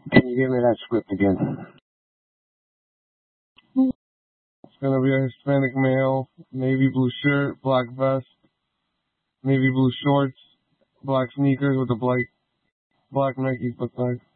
Can you give me that script again? It's gonna be a Hispanic male, navy blue shirt, black vest, navy blue shorts, black sneakers with a black Nike book bag.